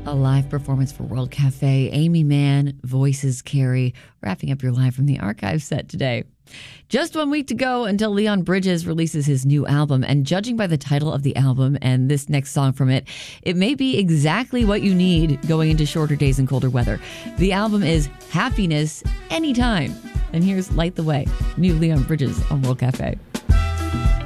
A live performance for World Cafe. Amy Mann, voices Carrie, wrapping up your Live from the Archive set today. Just 1 week to go until Leon Bridges releases his new album, and judging by the title of the album and this next song from it, it may be exactly what you need going into shorter days and colder weather. The album is Happiness Anytime. And here's Light the Way, new Leon Bridges on World Cafe.